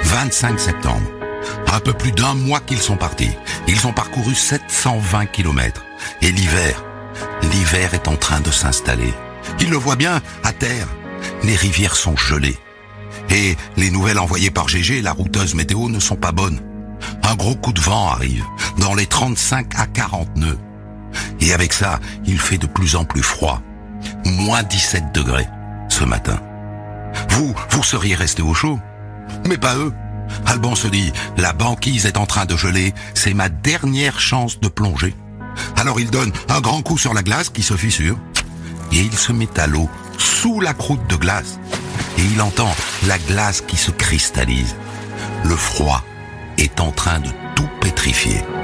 25 septembre. Un peu plus d'un mois qu'ils sont partis. Ils ont parcouru 720 kilomètres. Et l'hiver est en train de s'installer. Ils le voient bien, à terre. Les rivières sont gelées. Et les nouvelles envoyées par GG, la routeuse météo, ne sont pas bonnes. Un gros coup de vent arrive, dans les 35 à 40 nœuds. Et avec ça, il fait de plus en plus froid. Moins 17 degrés ce matin. Vous seriez resté au chaud. Mais pas eux. Alban se dit, la banquise est en train de geler, c'est ma dernière chance de plonger. Alors il donne un grand coup sur la glace qui se fissure. Et il se met à l'eau, sous la croûte de glace. Et il entend la glace qui se cristallise. Le froid est en train de tout pétrifier.